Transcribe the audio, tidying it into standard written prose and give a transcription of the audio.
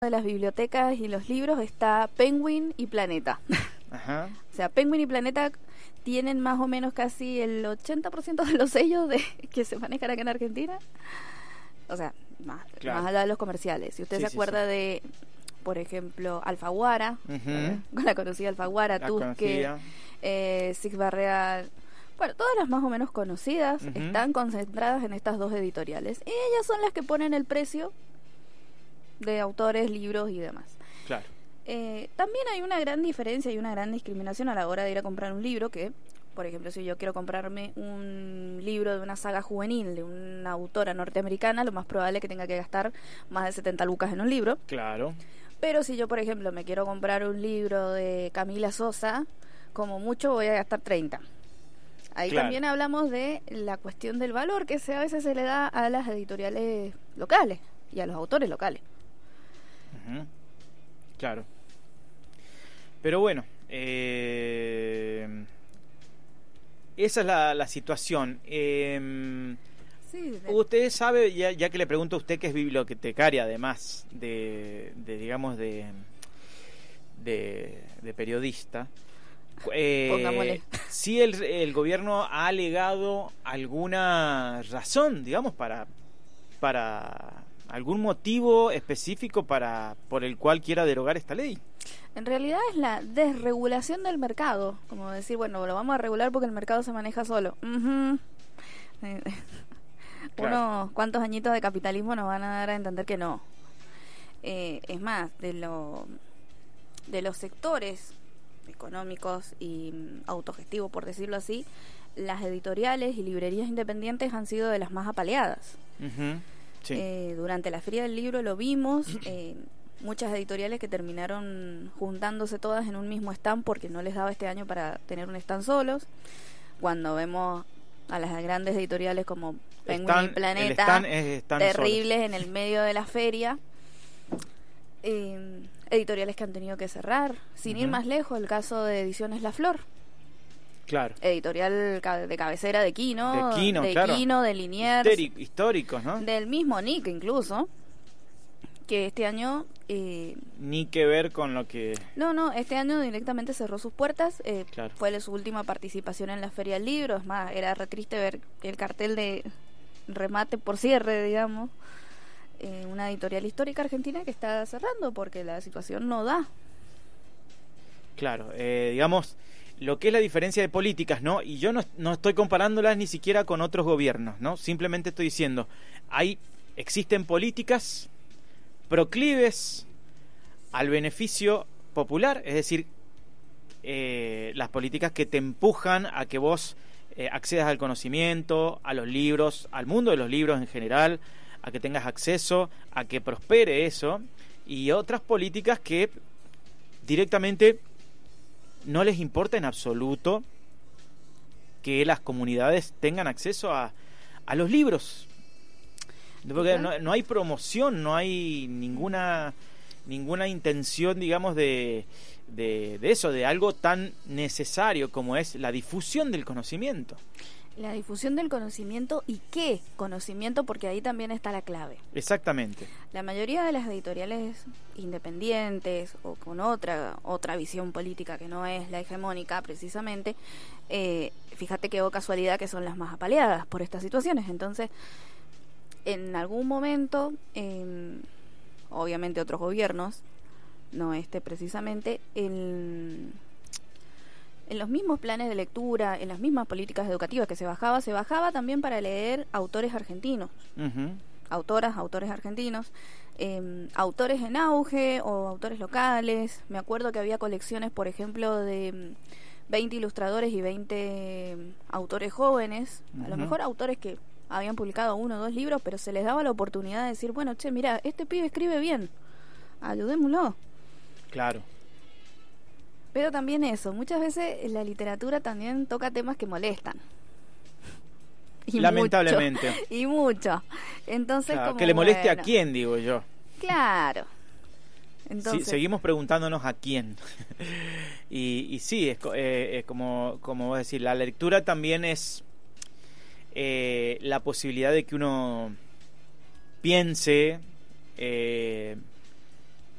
de las bibliotecas y los libros está Penguin y Planeta. Ajá. O sea, Penguin y Planeta tienen más o menos casi el 80% de los sellos que se manejan acá en Argentina. O sea, más allá de los comerciales. Si usted se acuerda de, por ejemplo, Alfaguara, con la conocida Alfaguara, Tusque, Six Barrea, bueno, todas las más o menos conocidas están concentradas en estas dos editoriales. Y ellas son las que ponen el precio de autores, libros y demás. Claro. También hay una gran diferencia y una gran discriminación a la hora de ir a comprar un libro que, por ejemplo, si yo quiero comprarme un libro de una saga juvenil de una autora norteamericana, lo más probable es que tenga que gastar más de 70 lucas en un libro. Claro. Pero si yo, por ejemplo, me quiero comprar un libro de Camila Sosa, como mucho voy a gastar 30. Ahí también hablamos de la cuestión del valor que a veces se le da a las editoriales locales y a los autores locales. Claro. Pero bueno, esa es la situación. Usted sabe, ya que le pregunto a usted, que es bibliotecaria, además de periodista, pongámosle, si el gobierno ha alegado alguna razón, digamos, para algún motivo específico por el cual quiera derogar esta ley. En realidad es la desregulación del mercado, como decir, bueno, lo vamos a regular porque el mercado se maneja solo. Unos cuantos añitos de capitalismo nos van a dar a entender que no. Es más, de los sectores económicos y autogestivos, por decirlo así, las editoriales y librerías independientes han sido de las más apaleadas. Sí. Durante la Feria del Libro lo vimos, muchas editoriales que terminaron juntándose todas en un mismo stand porque no les daba este año para tener un stand solos. Cuando vemos a las grandes editoriales como Penguin y Planeta, terribles solos en el medio de la feria, editoriales que han tenido que cerrar, sin ir más lejos, el caso de Ediciones La Flor. Claro. Editorial de cabecera de Quino, claro. Quino, de Liniers, históricos, ¿no? Del mismo Nick incluso, que este año ni que ver con lo que... No, este año directamente cerró sus puertas. Claro. Fue su última participación en la Feria del Libro. Es más, era re triste ver el cartel de remate por cierre, digamos. Una editorial histórica argentina que está cerrando porque la situación no da. Claro, digamos, lo que es la diferencia de políticas, ¿no? Y yo no estoy comparándolas ni siquiera con otros gobiernos, ¿no? Simplemente estoy diciendo, existen políticas proclives al beneficio popular, es decir, las políticas que te empujan a que vos accedas al conocimiento, a los libros, al mundo de los libros en general, a que tengas acceso, a que prospere eso, y otras políticas que directamente no les importa en absoluto que las comunidades tengan acceso a los libros. Porque no hay promoción, no hay ninguna intención, digamos, de eso, de algo tan necesario como es la difusión del conocimiento. La difusión del conocimiento, y qué conocimiento, porque ahí también está la clave. Exactamente. La mayoría de las editoriales independientes o con otra visión política que no es la hegemónica precisamente, fíjate que casualidad que son las más apaleadas por estas situaciones. Entonces, en algún momento, obviamente otros gobiernos, no este precisamente, en los mismos planes de lectura, en las mismas políticas educativas que se bajaba también para leer autores argentinos, autores argentinos, autores en auge o autores locales. Me acuerdo que había colecciones, por ejemplo, de 20 ilustradores y 20 autores jóvenes, a lo mejor autores que habían publicado 1 o 2 libros, pero se les daba la oportunidad de decir, bueno, mira, este pibe escribe bien, ayudémoslo. Claro. Pero también eso, muchas veces la literatura también toca temas que molestan. Y lamentablemente. Mucho. Entonces, claro, que le moleste a quién, digo yo. Claro. Entonces, seguimos preguntándonos a quién. y sí, es como vos decís, la lectura también es la posibilidad de que uno piense,